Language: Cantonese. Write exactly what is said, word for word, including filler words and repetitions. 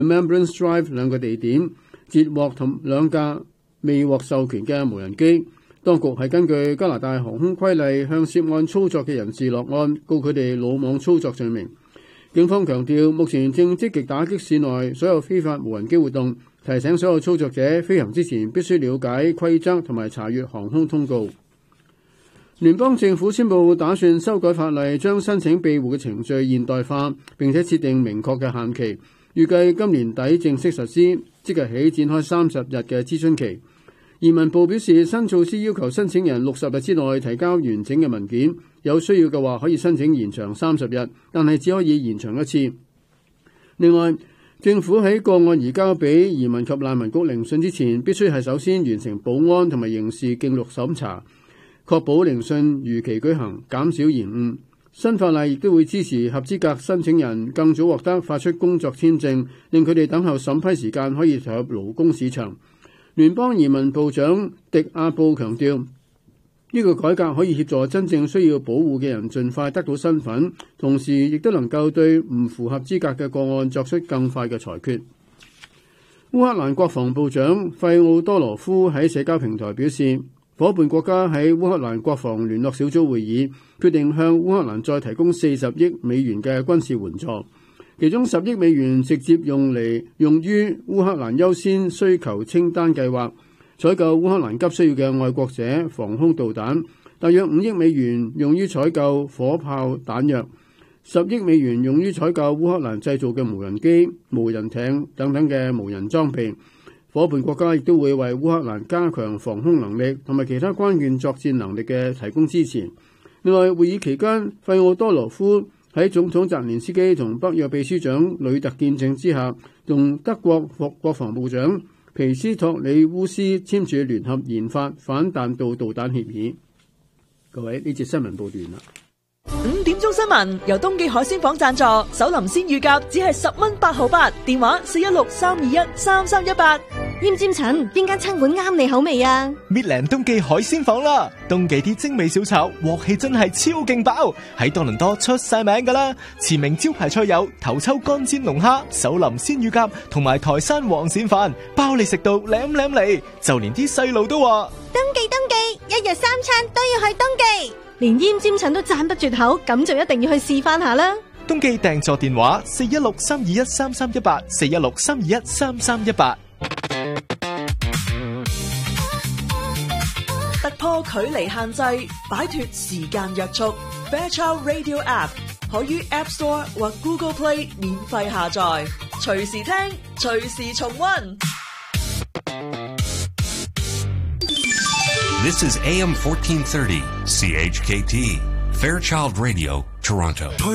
Remembrance Drive 兩個地點截獲同兩架未獲授權嘅無人機。當局係根據加拿大航空規例向涉案操作嘅人士落案，告佢哋魯莽操作罪名。警方強調，目前正積極打擊市內所有非法無人機活動，提醒所有操作者飛行之前必須了解規則同埋查閱航空通告。聯邦政府宣布打算修改法例，將申請庇護嘅程序現代化，並且設定明確嘅限期，預計今年底正式實施，即日起展開三十日嘅諮詢期。移民部表示，新措施要求申請人六十日之內提交完整嘅文件，有需要嘅話可以申請延長三十日，但係只可以延長一次。另外，政府喺個案移交俾移民及難民局聆訊之前，必須係首先完成保安同埋刑事記錄審查，確保聆訊如期舉行，減少延誤。新法例亦都會支持合資格申請人更早獲得發出工作簽證，令佢哋等候審批時間可以投入勞工市場。聯邦移民部長迪亞布強調，呢個改革可以協助真正需要保護嘅人盡快得到身份，同時亦都能夠對唔符合資格嘅個案作出更快嘅裁決。烏克蘭國防部長費奧多羅夫喺社交平台表示，夥伴國家喺烏克蘭國防聯絡小組會議決定向烏克蘭再提供四十億美元嘅軍事援助，其中十億美元直接用嚟用於烏克蘭優先需求清單計劃，採購烏克蘭急需要嘅愛國者防空導彈，大約五億美元用於採購火炮彈藥，十億美元用於採購烏克蘭製造嘅無人機、無人艇等等嘅無人裝備。夥伴國家亦都會為烏克蘭加強防空能力同埋其他關鍵作戰能力嘅提供支持。另外，會議期間，費奧多羅夫喺總統澤連斯基同北約秘書長呂特見證之下，同德國國防部長皮斯托里烏斯簽署聯合研發反彈道導彈協議。各位，呢節新聞報完啦。 五點鐘新聞由東記海鮮舫贊助，手林鮮乳鴿只係十蚊八毫八，電話四一六三二一三三一八。 厭尖塵，邊間餐館啱你口味啊？ 搣靚東記海鮮舫啦！東記啲精美小炒，鑊氣真係超勁爆，喺多倫多出晒名噶啦！馳名招牌菜有頭抽乾煎龍蝦、手林鮮乳鴿同埋台山黃鱔飯，包你食到舐舐嚟，就連啲細路都話： 東記東記，一日三餐都要去東記。連厭尖塵都讚不絕口，咁就一定要去試翻下啦！ 東記訂座電話四一六三二一三三一八，四一六三二一三三一八。 突破距離限制，擺脫時間約束。Fairchild Radio App 可於 App Store 或 Google Play 免費下載，隨時聽，隨時重溫。 This is A M fourteen thirty, C H K T, Fairchild Radio, Toronto.